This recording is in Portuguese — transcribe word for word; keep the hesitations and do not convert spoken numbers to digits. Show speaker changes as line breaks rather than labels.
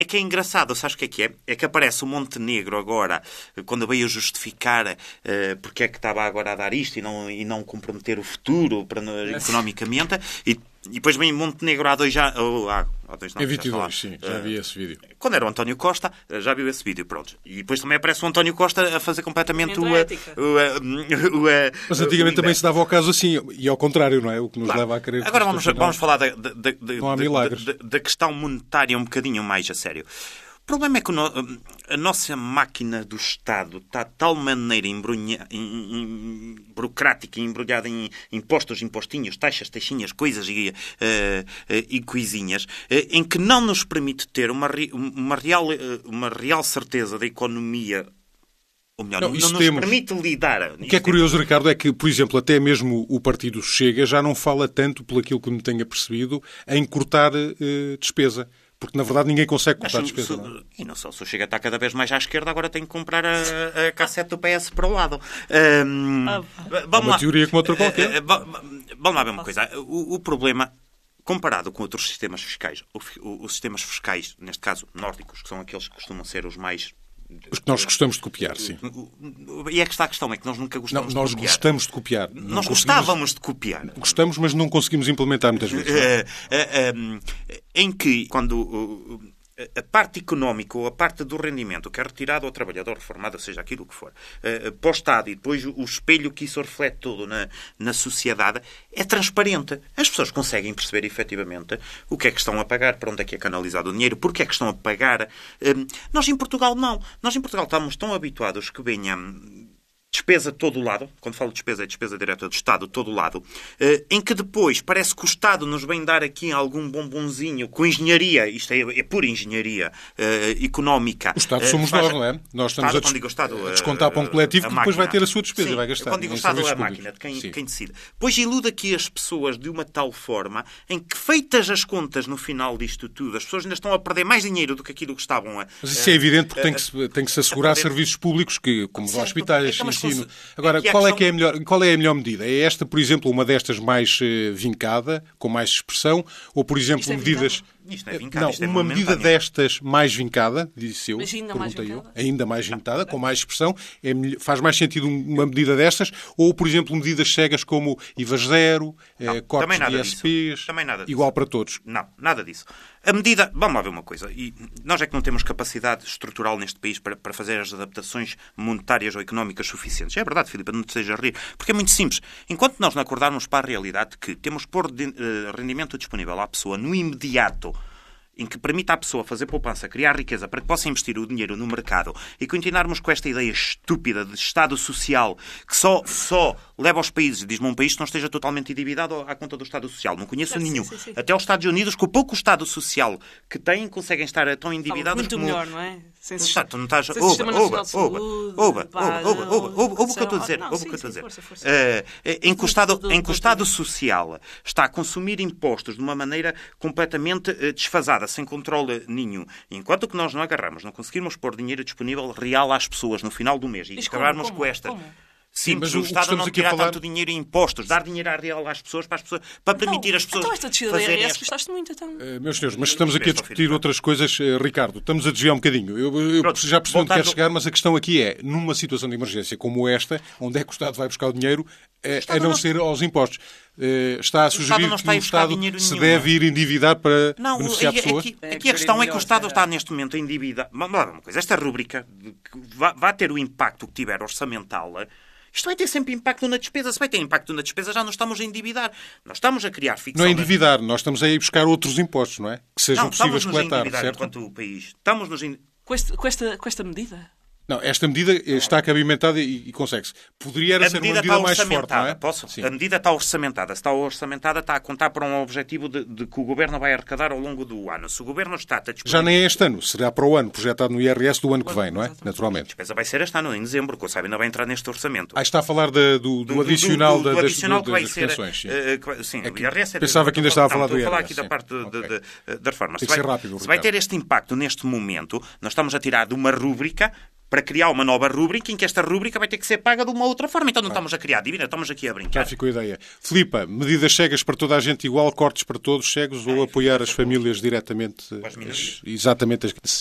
É que é engraçado, sabes o que é que é? É que aparece o Montenegro agora, quando veio justificar uh, porque é que estava agora a dar isto e não, e não comprometer o futuro para, uh, economicamente, e, e depois vem Montenegro há dois anos... Oh, há, há dois, não,
em vinte e dois, sim, já vi esse vídeo.
Quando era o António Costa, já viu esse vídeo, pronto. E depois também aparece o António Costa a fazer completamente o, o, o, o...
Mas antigamente também se dava ao caso assim, e ao contrário, não é? O que nos
claro.
leva a querer...
Agora vamos, vamos falar da, da, da,
não há milagres.
Da, da, da questão monetária um bocadinho mais a sério. O problema é que a nossa máquina do Estado está de tal maneira embrulha, em, em, burocrática e embrulhada em impostos, impostinhos, taxas, taxinhas, coisas e, uh, uh, e coisinhas, uh, em que não nos permite ter uma, uma, real, uh, uma real certeza da economia. Ou melhor, não, não nos temos. permite lidar.
O que é curioso, Ricardo, é que, por exemplo, até mesmo o Partido Chega já não fala tanto, pelo aquilo que me tenha percebido, em cortar uh, despesa. Porque, na verdade, ninguém consegue cortar a despesa. Não é?
E não só, se o Chega está cada vez mais à esquerda, agora tem que comprar a, a cassete do P S para o lado. Um,
ah, vamos uma lá. teoria como outra qualquer.
Uh, uh, vamos lá ver uma coisa. O, o problema, comparado com outros sistemas fiscais, o, o, os sistemas fiscais, neste caso, nórdicos, que são aqueles que costumam ser os mais...
Os que nós gostamos de copiar, sim.
E é que está a questão, é que nós nunca gostamos
não,
de copiar.
Nós gostamos de copiar.
Nós gostávamos de copiar.
Gostamos, mas não conseguimos implementar muitas vezes.
Uh, uh, uh, em que, quando... Uh, a parte económica ou a parte do rendimento que é retirado ao trabalhador reformado, seja aquilo que for, uh, para o Estado e depois o espelho que isso reflete todo na, na sociedade, é transparente. As pessoas conseguem perceber efetivamente o que é que estão a pagar, para onde é que é canalizado o dinheiro, porque é que estão a pagar. Uh, nós em Portugal não. Nós em Portugal estamos tão habituados que venha... despesa de todo o lado, quando falo de despesa, é despesa direta do Estado, de todo o lado, em que depois parece que o Estado nos vem dar aqui algum bombonzinho com engenharia, isto é, é pura engenharia uh, económica.
O Estado somos uh, faz... nós, não é? Nós estamos
Estado,
a, des...
Estado,
a descontar para um coletivo que depois vai ter a sua despesa
Sim,
e vai gastar.
Quando digo o Estado é a máquina de quem, quem decide. Pois ilude aqui as pessoas de uma tal forma em que, feitas as contas no final disto tudo, as pessoas ainda estão a perder mais dinheiro do que aquilo que estavam a...
Mas isso é evidente porque uh, tem, que se, tem que se assegurar perder... serviços públicos, que, como os hospitais, é ensino... Agora, qual é, que é a melhor, qual é a melhor medida? É esta, por exemplo, uma destas mais uh, vincada, com mais expressão, ou, por exemplo,
isto é
medidas...
Isto é vincado,
não,
isto é
uma medida destas mais vincada, disse eu,
Mas ainda mais
perguntei eu,
vincada?
ainda mais vincada, com mais expressão, é, faz mais sentido uma medida destas, ou, por exemplo, medidas cegas como I V A zero,
não,
eh, cortes de I S Ps, igual para todos?
Não, nada disso. A medida... Vamos lá ver uma coisa. E nós é que não temos capacidade estrutural neste país para, para fazer as adaptações monetárias ou económicas suficientes. É verdade, Filipe, não te esteja a rir. Porque é muito simples. Enquanto nós não acordarmos para a realidade que temos que pôr de, uh, rendimento disponível à pessoa no imediato, em que permita à pessoa fazer poupança, criar riqueza para que possa investir o dinheiro no mercado e continuarmos com esta ideia estúpida de Estado Social que só, só leva aos países, diz-me um país que não esteja totalmente endividado à conta do Estado Social. Não conheço
sim,
nenhum.
Sim, sim.
Até os Estados Unidos, com o pouco Estado Social que têm, conseguem estar tão endividados
muito
como...
melhor, não é? Sem
Está, tu não estás...
Sem
Ouva,
Sistema
ouva,
Nacional de
ouva,
Saúde,
ouva,
pá,
ouva, ouva, ouva, ouva, ouve o que eu estou a dizer.
Não,
Ouve o
sim,
que eu estou a
sim,
dizer.
força, força.
Eh, em que o Estado,
Do- do-
em que o
do-
Estado Social está a consumir impostos de uma maneira completamente eh, desfasada, sem controle nenhum. Enquanto que nós não agarramos, não conseguirmos pôr dinheiro disponível real às pessoas no final do mês e
Mas
acabarmos
como?
com estas...
Como?
Sim,
mas
mas
o-
o
o que
Estado
estamos
não
aqui a
tirar
falar-
tanto dinheiro em impostos, dar dinheiro à real às pessoas para, as pessoas, para permitir as pessoas
Então esta descida da
fazerem
I R S
esta-
gostaste muito, então.
Uh, meus senhores, mas estamos aqui a
Estou
discutir
filho,
outras coisas, uh, Ricardo. Estamos a desviar um bocadinho. Eu, eu
Pronto,
já percebi onde quer
voltando-
chegar, mas a questão aqui é, numa situação de emergência como esta, onde é que o Estado vai buscar o dinheiro, uh, a não
não-
ser aos impostos? Uh, está a sugerir
não
que
está a
o
ir buscar
Estado
dinheiro
se
nenhum,
deve ir endividar para
Não,
beneficiar
aqui,
pessoas?
aqui, aqui a questão é que o Estado está neste momento endividado. Vamos lá ver uma coisa. Esta rubrica de que vai, vai ter o impacto que tiver orçamental. Isto vai ter sempre impacto na despesa. Se vai ter impacto na despesa, já não estamos a endividar. Nós estamos a criar ficção.
Não é endividar, nós estamos a ir buscar outros impostos, não é? Que sejam
Não,
possíveis de
estamos-nos a
coletar,
endividar
certo?
enquanto o país. Estamos-nos a endividar.
Com, este, com, esta, com esta medida?
Não, esta medida está cabimentada e, e consegue-se. Poderia era
A
ser uma
medida
medida
está
mais forte, não
orçamentada.
é?
Posso?
Sim.
A medida está orçamentada. Se está orçamentada, está a contar para um objetivo de, de que o Governo vai arrecadar ao longo do ano. Se o Governo está a disponível...
Já nem é este ano, será para o ano, projetado no I R S do ano que vem, não é?
A
Naturalmente.
despesa vai ser este ano, em dezembro, que o Sabe ainda vai entrar neste orçamento.
Ah, está a falar de- do, do adicional,
do,
da-
do
das,
adicional
das,
que vai
das
ser,
pensões. Sim.
eh, que vai- sim,
É
o
que
I R S é-
pensava que ainda estava a falar
não,
do
estou a falar
I R S,
aqui da
sim.
parte de-
Ok.
de- de- da reforma.
Tem
Se
que
vai,
ser rápido,
se vai
Ricardo.
ter este impacto neste momento, nós estamos a tirar de uma rúbrica para criar uma nova rúbrica em que esta rúbrica vai ter que ser paga de uma outra forma. Então não ah. estamos a criar dívida, estamos aqui a brincar.
Já ficou a ideia. Filipa, medidas cegas para toda a gente igual, cortes para todos cegos, ah, ou apoiar as famílias diretamente, as, exatamente as